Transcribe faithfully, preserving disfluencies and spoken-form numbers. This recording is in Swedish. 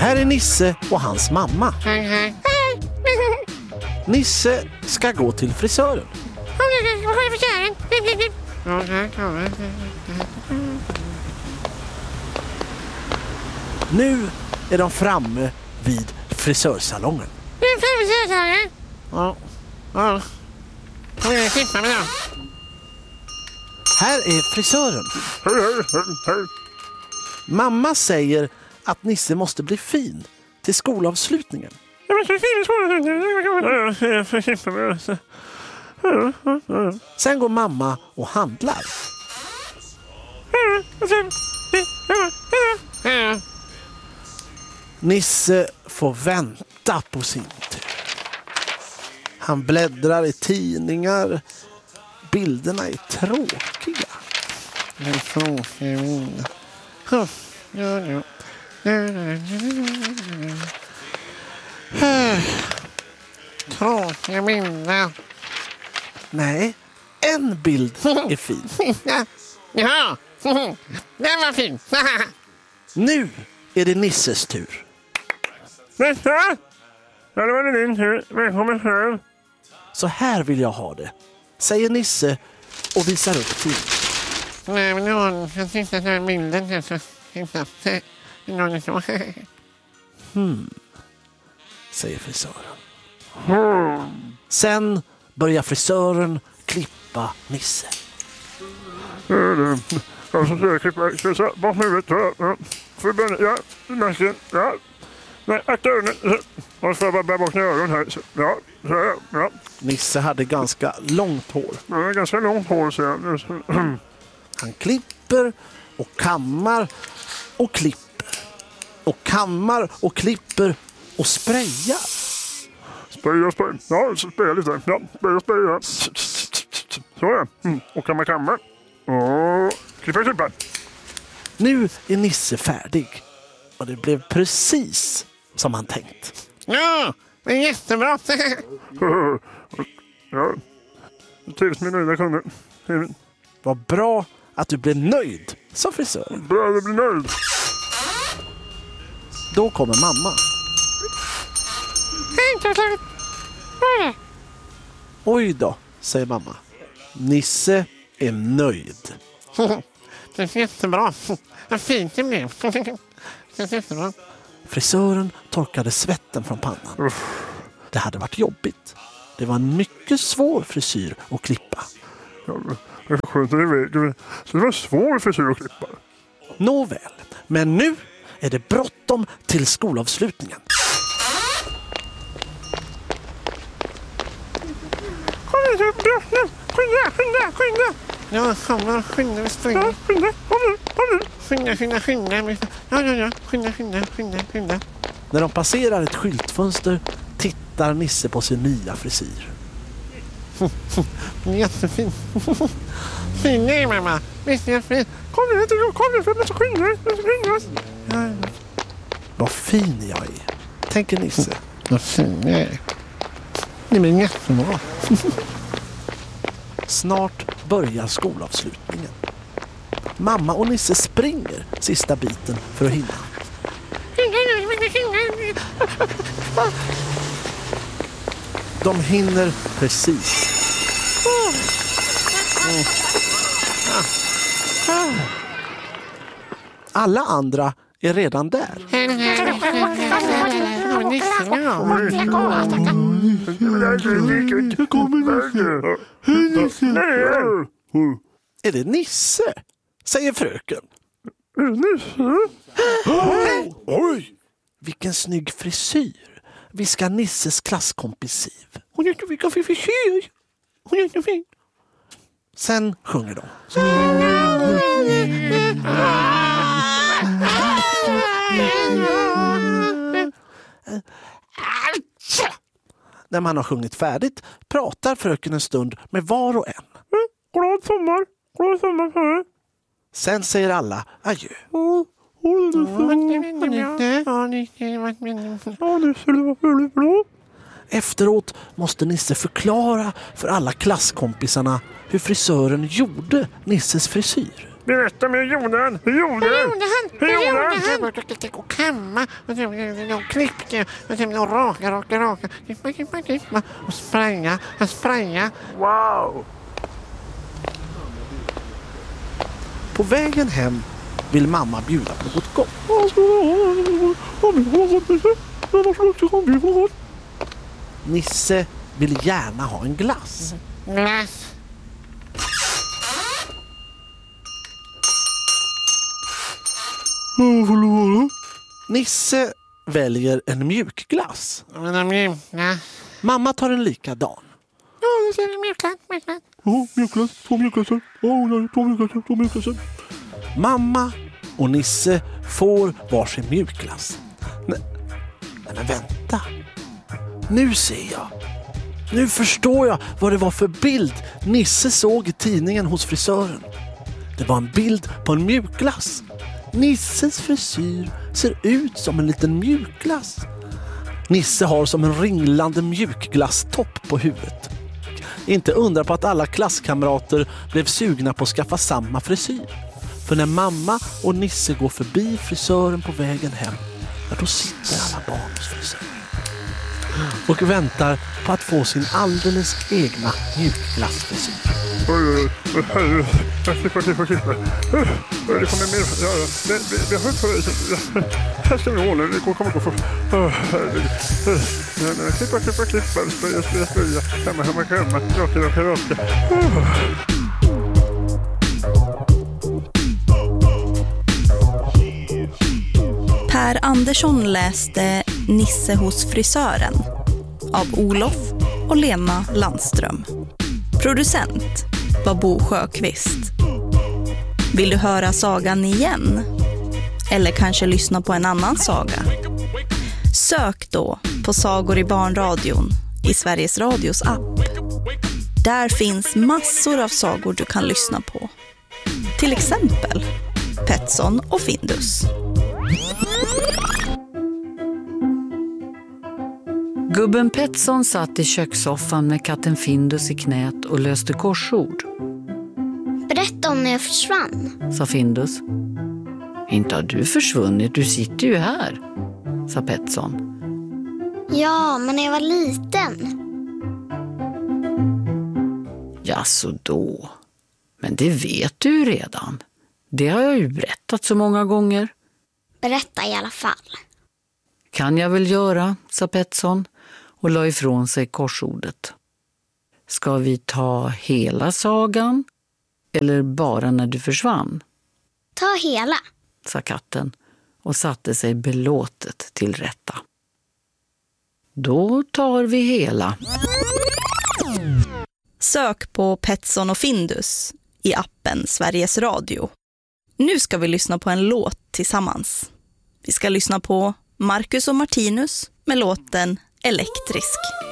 Här är Nisse och hans mamma. Nisse ska gå till frisören. Nu är de framme vid frisörsalongen. Ja. Ja. Här är frisören. Mamma säger att Nisse måste bli fin till skolavslutningen. Sen går mamma och handlar. Nisse får vänta på sin tur. Han bläddrar i tidningar. Bilderna är tråkiga. Tråkiga minnen. Nej, en bild är fin. Ja, den var fin. Nu är det Nisses tur. Nästa! Ja, det var din tur. Välkommen själv. Så här vill jag ha det, säger Nisse och visar upp till. Nej, men någon kan titta på bilden. Hmm, säger frisören. Hmm. Sen börjar frisören klippa Nisse. Jag ska klippa, ska jag säga, bort huvudet. Får jag börja, ja, masken, ja. Nej, akta öronen. Och så bara bär bort öronen här. Ja, så här, ja. Nisse hade ganska långt hår. Ja, ganska långt hår, så jag. Han klipper och kammar och klipper. Och kammar och klipper och sprayar. Spraya, spraya. Ja, spraya lite. Ja, spraya, spraya. Så ja. Mm. Och kammar, kammar. Och klippa, klippa. Nu är Nisse färdig. Och det blev precis som han tänkt. Ja, det är jättebra. Ja, jag trivs med nöjda kunder. Vad bra att du blev nöjd, sa frisören. Bra att du blir nöjd. Då kommer mamma. Oj då, säger mamma. Nisse är nöjd. Det är jättebra. Vad fint det blev. Det är jättebra. Frisören torkade svetten från pannan. Uff. Det hade varit jobbigt. Det var en mycket svår frisyr att klippa. Ja, det är skönt att du vet. Så det var svår frisyr att klippa. Nåväl, men nu är det bråttom till skolavslutningen. Skynda, skynda, skynda, skynda. Ja, kommer, skynda, vi springer. Ja, skynda, kom nu, kom nu. Skynda, skynda, skynda. Ja, ja, ja, skynda, skynda, skynda, skynda. När de passerar ett skyltfönster tittar Nisse på sin nya frisyr. Jättefin. Fin är mamma. Visst är det fin. Kom nu, kom nu, för jag måste skynda, jag måste skynda. Ja, ja. Vad fin jag är, tänker Nisse. Vad fin jag är. Det blir jättebra. Snart börjar skolavslutningen. Mamma och Nisse springer sista biten för att hinna. De hinner precis. Alla andra är redan där. Är det Nisse? Säger fröken. Oh, oj! Vilken snygg frisyr. Vi ska Nisses klasskompis Siv. Hon är inte vilken frisyr. Hon är inte fin. Sen sjunger de. När man har sjungit färdigt pratar fröken en stund med var och en. Glad sommar. Glad sommar för. Sen säger alla adjö. Efteråt måste Nisse förklara för alla klasskompisarna hur frisören gjorde Nisses frisyr. Berätta mer, gjorde han? Hur gjorde Hur han? gjorde han? Hur Hur gjorde gjorde han? han? Och kamma, och sen och klippte, och sen och raka, raka, raka, klippa, klippa, klippa, och spraya, och spraya. Wow! På vägen hem vill mamma bjuda på något gott. Nisse vill gärna ha en glass. Glass. Nisse väljer en mjukglass. Och de mjuka. Mamma tar en likadan. Ja, det ser mjukglass, mjukglass. Ja, mjukglass, två mjukglassar. Åh nej, två mjukglassar, två mjukglassar. Mamma och Nisse får varsin mjukglass. Nej, nej men vänta. Nu ser jag. Nu förstår jag vad det var för bild Nisse såg i tidningen hos frisören. Det var en bild på en mjukglass. Nisses frisyr ser ut som en liten mjukglass. Nisse har som en ringlande mjukglasstopp på huvudet. Inte undra på att alla klasskamrater blev sugna på att skaffa samma frisyr. För när mamma och Nisse går förbi frisören på vägen hem, ja, då sitter alla barn hos frisören och väntar på att få sin alldeles egna mjukglassfrisyr. Oj, oj, oj. Jag klipper, klipper, klipper. Det kommer mer. Ja, ja. Vi har hört för dig. Här ska vi ordna. Det kommer gå för. Klippa, klippa, klippa. Spöja, spöja, spöja. Hemma, hemma, hemma. Raka, raka, raka. Per Andersson läste Nisse hos frisören av Olof och Lena Landström. Producent var Bo Sjöqvist. Vill du höra sagan igen? Eller kanske lyssna på en annan saga? Sök då på Sagor i barnradion i Sveriges Radios app. Där finns massor av sagor du kan lyssna på. Till exempel Petson och Findus. Gubben Petson satt i kökssoffan med katten Findus i knät och löste korsord. Berätta om när jag försvann. Sa Findus. Inte har du försvunnit, du sitter ju här, sa Petson. Ja, men när jag var liten. Ja, så då. Men det vet du ju redan. Det har jag ju berättat så många gånger. Berätta i alla fall. Kan jag väl göra, sa Petson och la ifrån sig korsordet. Ska vi ta hela sagan eller bara när du försvann? Ta hela, sa katten och satte sig belåtet till rätta. Då tar vi hela. Sök på Petson och Findus i appen Sveriges Radio. Nu ska vi lyssna på en låt tillsammans. Vi ska lyssna på Marcus och Martinus med låten Elektrisk.